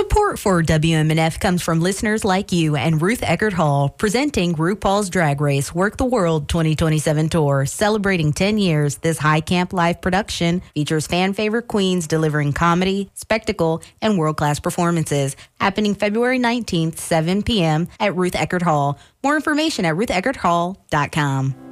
Support for WMNF comes from listeners like you and Ruth Eckert Hall, presenting RuPaul's Drag Race Work the World 2027 Tour. Celebrating 10 years, this high camp live production features fan favorite queens delivering comedy, spectacle, and world-class performances. Happening February 19th, 7 p.m. at Ruth Eckert Hall. More information at rutheckerthall.com.